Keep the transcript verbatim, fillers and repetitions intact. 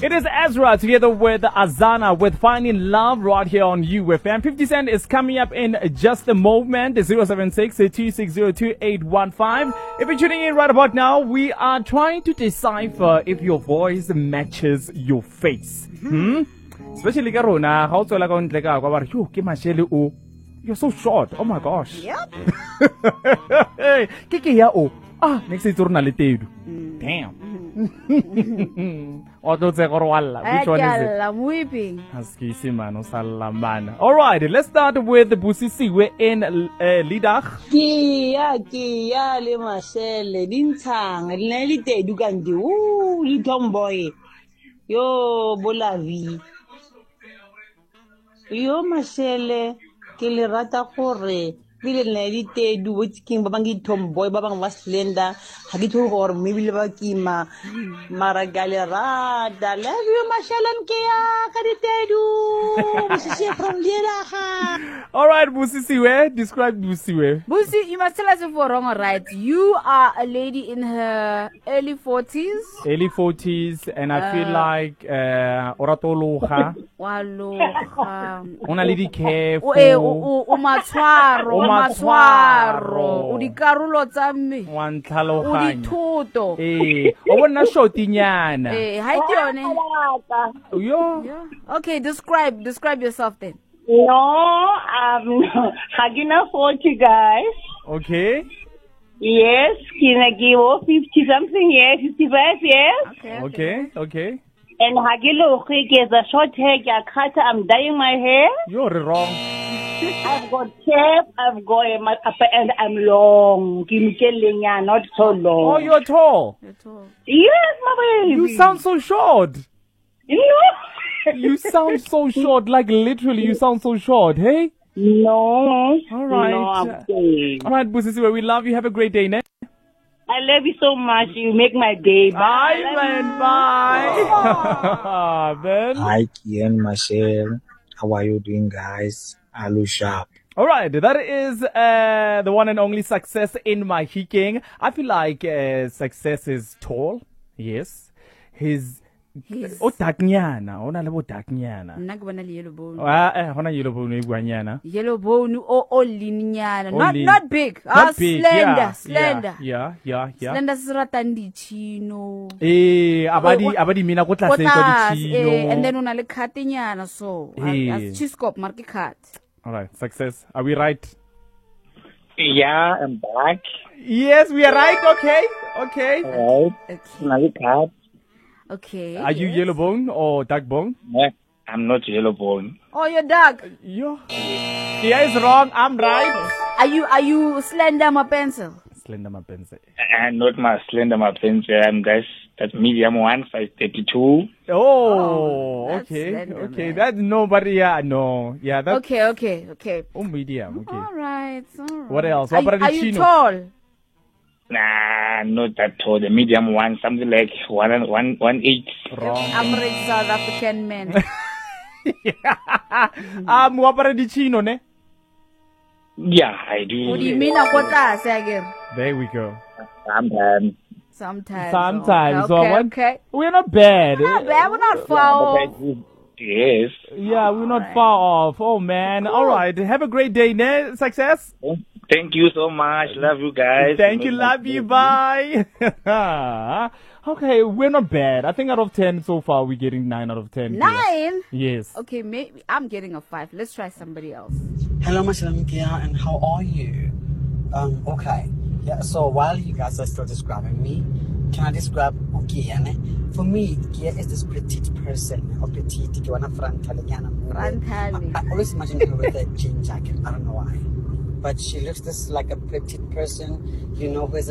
It is Ezra together with Azana with Finding Love right here on U F M. fifty Cent is coming up in just a moment. zero seven six, two six zero, two eight one five. If you're tuning in right about now, we are trying to decipher if your voice matches your face. Hmm? Especially Karona, how to like on like a you ke mashele o. You're so short. Oh my gosh. Yep. Hey, Kiki ya o. Ah, next is Turna Letedu. Damn. Which one is it? I'm weeping. Askisi mano salamana. All right, let's start with the Busisi. We're in uh, Lidach. Kia kia le Marcel dintang le le te du kan di ooh le tomboy yo bolavi yo Marcel ke le rata gore bile le le te du botking ba bangi tomboy ba bang waslenda ha ke tlo gore maybe le ba kima mara gale rata love you Marcel and kia ka di te du Busisi from Lidach. All right, Busisiwe, describe Busisiwe. Busi, you must tell us if we're wrong or right. You are a lady in her early forties. Early forties, and I feel like uh, oratoloha. Waloha. Una lady careful. Eh, o o matshwaro, O matshwaro. O di karulo tsa mme. Wa O di ntlhaloganya. thuto. Eh, o bona shotinyana. Eh, hi Tione. Yo. Yeah. Okay, describe describe yourself then. No, um, Hagina forty guys. Okay. Yes, Kina give fifty something years, fifty-five years. Okay. Okay. Okay. And Hagilo is a short hair, cut, I'm dyeing my hair. You're wrong. I've got tape, I've got a my upper and I'm long. Kimikelinya, not so long. Oh, you're tall. You're tall. Yes, my baby. You sound so short. No. You sound so short, like literally you sound so short, hey? No. All right. No, I'm saying. All right, Busisiwe, we love you. Have a great day, ne? I love you so much. You make my day. Bye, man. Bye. Ben. Hi, Kian, Marcel. How are you doing, guys? Alu sharp. All right, that is uh, the one and only Success in my King. I feel like uh, Success is tall. Yes. His He's o taknyana, ona le bo taknyana. nna ke bona le yellow bone. Ah, eh, hona yellow bone e buanyana. Yellow bone o o lineana. O Not lean. not big. Not Ah, big, slender, yeah, slender. Yeah, yeah, yeah. Slender se ratang di chino. Eh, abadi O- o- abadi mina go tlase Ko kwa tlase, di eh, and then chino. una le khatenyana so. Eh. As chiscop marke cut. All right, Success. Are we right? Yeah, I'm back. Yes, we are right. Okay. Okay. Alright. Okay. Another card. Okay. Are you yes. yellow bone or dark bone? Yeah, I'm not yellow bone. Oh, you're dark. Yo. Tia is wrong. I'm right. Are you are you slender my pencil? Slender my pencil. And not my slender, my pencil. I'm that's that medium one, size thirty-two. Oh, that's okay. slender, Okay. man. That's nobody. Yeah, no. Yeah, that's Okay, okay, okay. oh, medium. Okay. All right. All right. What else? Are, What about the are you chino? tall? Nah, not that tall. The medium one, something like one and one one eight. Wrong. Average South African man. Um, what about the chino, ne? Yeah, I do. What do you mean? Ko tlase again? There we go. Sometimes. Sometimes. Sometimes. So Okay. what- Okay. We're not bad. Not bad. We're not far off. Yes. Yeah, we're not far off. Oh man. All right. Have a great day, ne? Success. Thank you so much. Love you guys. Thank you, love you, bye. Okay, we're not bad. I think out of ten so far, we're getting nine out of ten. here. Nine. Yes. Okay, maybe I'm getting a five. Let's try somebody else. Hello, Marcel Kia, and how are you? Um, okay. Yeah, so while you guys are still describing me, can I describe Kia? For me, Kia is this petite person, or petite, you want a frontally. Frontally. I, I always imagine her with a jean jacket. I don't know why. But she looks just like a petite person, you know, who has a